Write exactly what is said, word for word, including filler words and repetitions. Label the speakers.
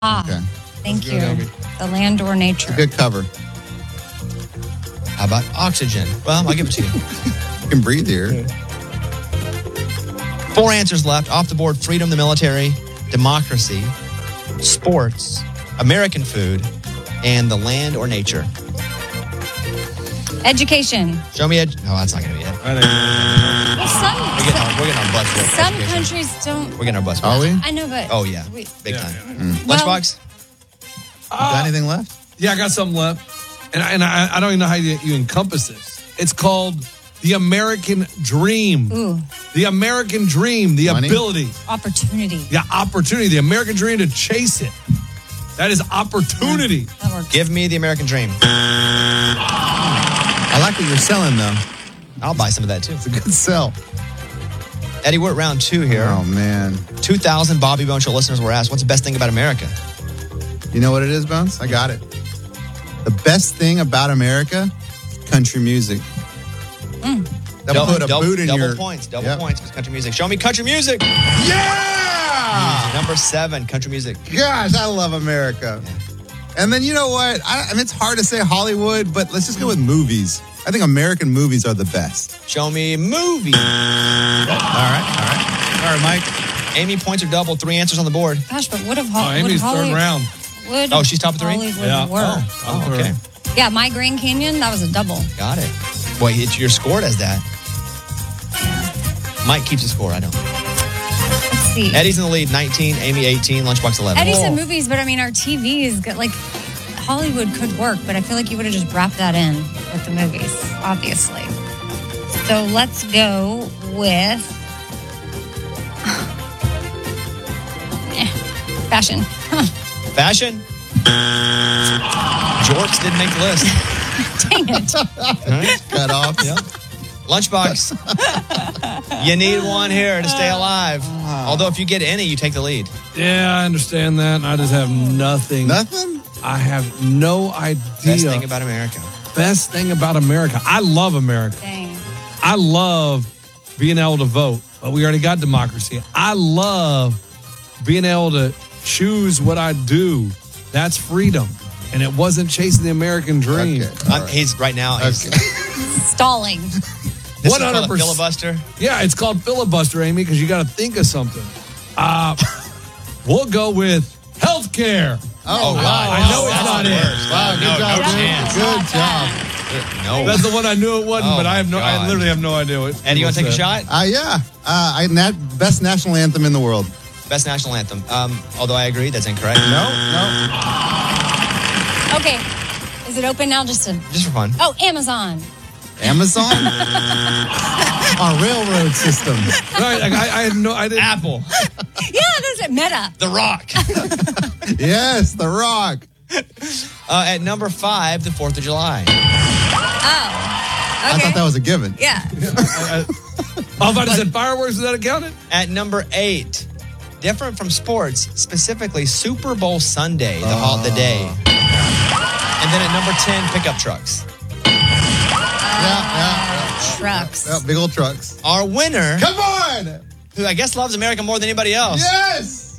Speaker 1: Ah,
Speaker 2: Okay.
Speaker 1: thank
Speaker 3: That's
Speaker 1: you.
Speaker 3: good, Amy.
Speaker 1: The land or nature.
Speaker 2: Good cover.
Speaker 4: How about oxygen? Well, I'll give it to you.
Speaker 2: You can breathe here.
Speaker 4: Four answers left. Off the board: freedom, the military, democracy, sports, American food, and the land or nature.
Speaker 1: Education.
Speaker 4: Show me ed- No, that's not going to be it.
Speaker 3: I think-
Speaker 1: Well, some
Speaker 4: We're getting our, we're getting our butts whooped.
Speaker 1: some
Speaker 4: Education.
Speaker 1: countries don't.
Speaker 4: We're getting our butts
Speaker 2: Are
Speaker 4: whooped.
Speaker 2: we?
Speaker 1: I know, but
Speaker 4: Oh, yeah.
Speaker 1: we-
Speaker 4: Big
Speaker 3: Yeah,
Speaker 4: time.
Speaker 3: yeah,
Speaker 4: Mm.
Speaker 1: Well-
Speaker 4: Lunchbox?
Speaker 2: Got anything left?
Speaker 3: Yeah, I got something left. And I, and I, I don't even know how you, you encompass this. It's called the American Dream.
Speaker 1: Ooh,
Speaker 3: The American Dream, the
Speaker 2: Money?
Speaker 3: ability,
Speaker 1: opportunity.
Speaker 3: the opportunity, the American Dream to chase it. That is opportunity.
Speaker 1: That works.
Speaker 4: Give me the American dream.
Speaker 2: I like what you're selling, though.
Speaker 4: I'll buy some of that, too.
Speaker 2: It's a good sell.
Speaker 4: Eddie, we're at round two here.
Speaker 2: Oh, man.
Speaker 4: two thousand Bobby Bone Show listeners were asked, what's the best thing about America?
Speaker 2: You know what it is, Bones? I got it. The best thing about America, country music.
Speaker 1: Mm.
Speaker 2: That
Speaker 4: double
Speaker 2: put a
Speaker 4: double,
Speaker 2: boot in
Speaker 4: double
Speaker 2: your...
Speaker 4: points. Double
Speaker 2: Yep.
Speaker 4: points. 'Cause country music. Show me country music.
Speaker 2: Yeah!
Speaker 4: Number seven, country music.
Speaker 2: Gosh, I love America. And then you know what? I, I mean, it's hard to say Hollywood, but let's just go with movies. I think American movies are the best.
Speaker 4: Show me movie.
Speaker 2: All right, all right. All right, Mike.
Speaker 4: Amy, points are double. Three answers on the board.
Speaker 1: Gosh, but what if
Speaker 3: Oh,
Speaker 1: Ho- would
Speaker 3: Amy's
Speaker 1: Holly-
Speaker 3: third round.
Speaker 1: Would
Speaker 4: Oh, she's top three?
Speaker 1: Hollywood
Speaker 3: Yeah.
Speaker 1: work?
Speaker 4: Oh, okay.
Speaker 1: Yeah, my Grand Canyon, that was a double.
Speaker 4: Got it. Boy, it's your score as that. Mike keeps the score. I don't.
Speaker 1: Let's see.
Speaker 4: Eddie's in the lead, nineteen. Amy, eighteen. Lunchbox, eleven.
Speaker 1: Eddie said movies, but I mean, our T V is good. Like, Hollywood could work, but I feel like you would have just wrapped that in with the movies, obviously. So let's go with Eh, fashion.
Speaker 4: Fashion. Jorts didn't make the list.
Speaker 1: Dang it.
Speaker 4: All right.
Speaker 2: Cut off.
Speaker 4: Yep. Lunchbox. You need one here to stay alive. Although if you get any, you take the lead.
Speaker 3: Yeah, I understand that. I just have nothing.
Speaker 2: Nothing?
Speaker 3: I have no idea.
Speaker 4: Best thing about America.
Speaker 3: Best thing about America. I love America.
Speaker 1: Dang.
Speaker 3: I love being able to vote, but we already got democracy. I love being able to choose what I do. That's freedom. And it wasn't chasing the American dream.
Speaker 2: Okay.
Speaker 4: I'm, he's right now. He's,
Speaker 2: Okay.
Speaker 1: Stalling.
Speaker 4: This is
Speaker 3: one hundred
Speaker 4: called a
Speaker 3: percent.
Speaker 4: filibuster.
Speaker 3: Yeah, it's called filibuster, Amy, because you got to think of something. Uh, we'll go with healthcare.
Speaker 2: Oh, wow.
Speaker 3: I know it's
Speaker 4: That's
Speaker 3: not
Speaker 4: the
Speaker 3: it.
Speaker 4: worst.
Speaker 2: Wow, good
Speaker 4: No,
Speaker 2: job,
Speaker 4: no
Speaker 2: dude.
Speaker 4: chance.
Speaker 2: Good job.
Speaker 4: No.
Speaker 3: That's the one I knew it wasn't,
Speaker 4: Oh,
Speaker 3: but I have no.
Speaker 4: my
Speaker 3: I
Speaker 4: God.
Speaker 3: literally have no idea what.
Speaker 4: Eddie, you want to take a
Speaker 3: what's
Speaker 4: shot?
Speaker 2: Uh, yeah. Uh, I, nat- best national anthem in the world.
Speaker 4: Best national anthem. Um, although I agree, that's incorrect.
Speaker 2: No, no.
Speaker 1: Okay. Is it open now just to...
Speaker 4: Just for fun.
Speaker 1: Oh, Amazon.
Speaker 2: Amazon? Our railroad system.
Speaker 3: that? Right, like, I, I had no. I didn't.
Speaker 4: Apple.
Speaker 1: Yeah, that's it. Meta.
Speaker 4: The Rock.
Speaker 2: Yes, The Rock.
Speaker 4: Uh, at number five, the fourth of July.
Speaker 1: Oh.
Speaker 2: I
Speaker 1: Okay.
Speaker 2: thought that was a given.
Speaker 1: Yeah.
Speaker 3: I thought I said fireworks. Is that accounted?
Speaker 4: At number eight, different from sports, specifically Super Bowl Sunday, the, hol- the day. And then at number ten, pickup trucks.
Speaker 2: Yeah, yeah.
Speaker 1: Trucks.
Speaker 2: yeah big old trucks.
Speaker 4: Our winner,
Speaker 2: Come on!
Speaker 4: who I guess loves America more than anybody else,
Speaker 2: Yes!